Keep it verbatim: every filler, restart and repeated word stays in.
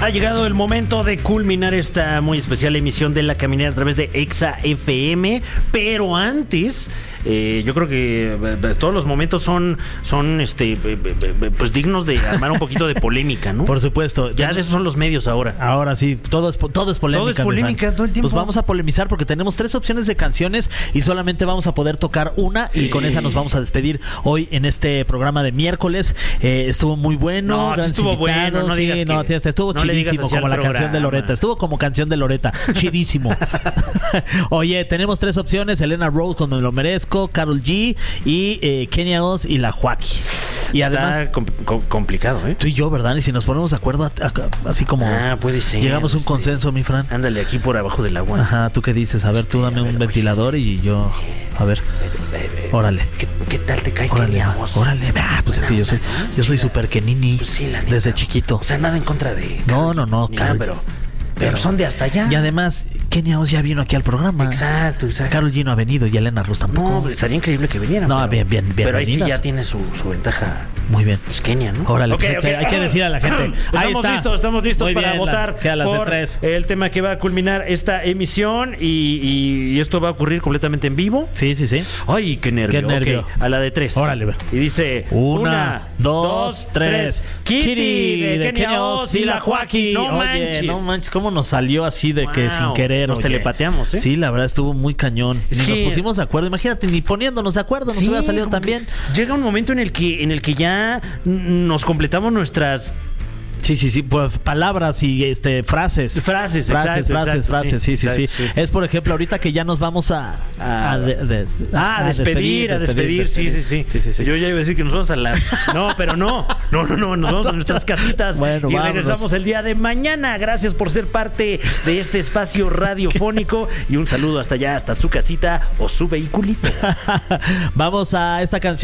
Ha llegado el momento de culminar esta muy especial emisión de La Caminera a través de Exa F M, pero antes... Eh, yo creo que eh, todos los momentos son son este eh, eh, pues dignos de armar un poquito de polémica, ¿no? Por supuesto. Ya de esos son los medios ahora. Ahora sí, todo es, todo es polémica. Todo es polémica todo el tiempo. Pues vamos a polemizar porque tenemos tres opciones de canciones y solamente vamos a poder tocar una y sí. Con esa nos vamos a despedir hoy en este programa de miércoles. Eh, estuvo muy bueno. No, sí estuvo bueno, no sí, digas no, que, estuvo no chidísimo como la programa. canción de Loreta. Estuvo como canción de Loreta, chidísimo. Oye, tenemos tres opciones: Elena Rose con Me Lo Merezco, Karol G y eh, Kenia Oz y la Joaquín. Y Está además com- com- complicado, ¿eh? tú y yo, ¿verdad? Y si nos ponemos de acuerdo, a- a- así como Ah, puede ser. llegamos a un este, consenso, mi Fran. Ándale, aquí por abajo del agua. Ajá, ¿tú qué dices? A ver, tú dame a ver, un oye, ventilador y yo... A ver, Eh, eh, órale. ¿Qué, qué tal te cae Órale, Kenia Oz? órale. Ah, pues es que yo soy, yo soy super Kenini Pues sí, la neta. desde chiquito. O sea, nada en contra de... No, no, no, ni nada, Karol- pero, pero son de hasta allá. Y además, Kenia Oz ya vino aquí al programa. Exacto, exacto. Karol G no ha venido y Elena Rose tampoco. No, estaría increíble que vinieran. No, pero, bien, bien, bien Pero ahí sí venidas. ya tiene su, su ventaja. Muy bien. Pues Kenia, ¿no? Órale, Ok, pues hay, ok. que, hay que decir a la gente. Ahí Estamos está. listos, estamos listos Muy para bien, votar la- que a las de por tres. el tema que va a culminar esta emisión y, y- y esto va a ocurrir completamente en vivo. Sí, sí, sí. Ay, qué nervio. Qué nervio. Ok, a la de tres. Órale, ve. Y dice Una, dos, tres. Kitty de Kenia Oz y la Joaquín. No Oye, manches. no manches, cómo nos salió así de que Wow, sin querer. nos oye. telepateamos, ¿eh? Sí, la verdad estuvo muy cañón. Es Ni que- nos pusimos de acuerdo. Imagínate, ni poniéndonos de acuerdo nos Sí, hubiera salido como tan bien. que llega un momento en el que en el que ya mm, nos completamos nuestras Sí, sí, sí, pues, palabras y este frases. Frases, frases, exacto, frases, exacto, frases, sí, sí, sí, sí, exacto, sí. Es por ejemplo, ahorita que ya nos vamos a A- a de- de- Ah, a despedir, a despedir, sí, sí, sí, sí, sí, sí. Yo ya iba a decir que nos vamos a la... No, pero no, no, no, no, nos vamos a nuestras casitas Bueno, y vámonos. regresamos el día de mañana. Gracias por ser parte de este espacio radiofónico y un saludo hasta allá, hasta su casita o su vehiculito. Vamos a esta canción.